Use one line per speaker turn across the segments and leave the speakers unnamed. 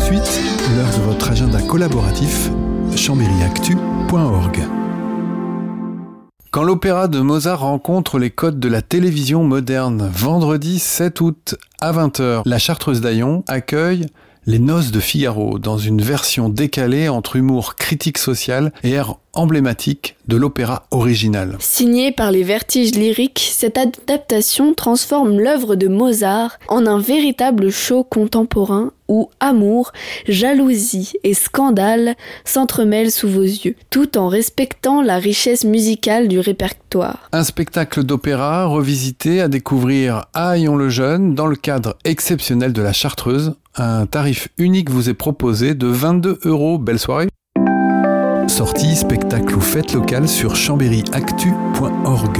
suite, l'heure de votre agenda collaboratif, chambéryactu.org. Quand l'opéra de Mozart rencontre les codes de la télévision moderne, vendredi 7 août à 20h, la Chartreuse d'Aillon accueille Les Noces de Figaro dans une version décalée entre humour critique social et air emblématique de l'opéra original.
Signée par les Vertiges lyriques, cette adaptation transforme l'œuvre de Mozart en un véritable show contemporain où amour, jalousie et scandale s'entremêlent sous vos yeux, tout en respectant la richesse musicale du répertoire.
Un spectacle d'opéra revisité à découvrir à Aillon-le-Jeune dans le cadre exceptionnel de la Chartreuse. Un tarif unique vous est proposé de 22 €. Belle soirée. Sorties, spectacles ou fêtes locales sur chambéryactu.org.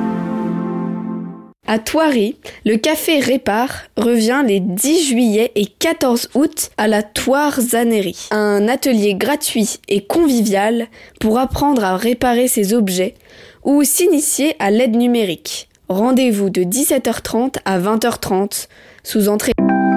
À Thoiry, le café Répare revient les 10 juillet et 14 août à la Thoirzannerie. Un atelier gratuit et convivial pour apprendre à réparer ses objets ou s'initier à l'aide numérique. Rendez-vous de 17h30 à 20h30 sous entrée.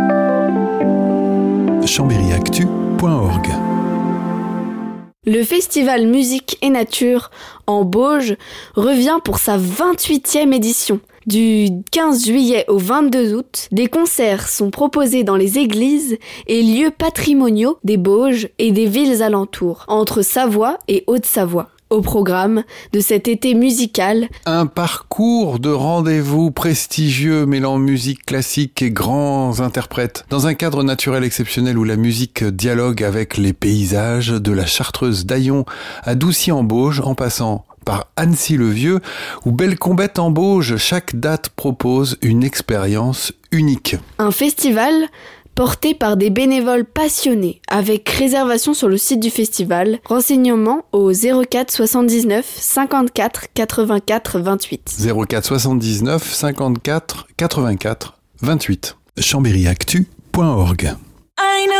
chambéryactu.org.
Le festival Musique et Nature en Bauges revient pour sa 28e édition. Du 15 juillet au 22 août, des concerts sont proposés dans les églises et lieux patrimoniaux des Bauges et des villes alentours, entre Savoie et Haute-Savoie. Au programme de cet été musical,
un parcours de rendez-vous prestigieux mêlant musique classique et grands interprètes, dans un cadre naturel exceptionnel où la musique dialogue avec les paysages de la Chartreuse d'Aillon à Doucy-en-Bauges, en passant par Annecy-le-Vieux ou Bellecombette en Bauges. Chaque date propose une expérience unique.
Un festival porté par des bénévoles passionnés, avec réservation sur le site du festival. Renseignements au 04 79 54 84 28.
04 79 54 84 28. chambéryactu.org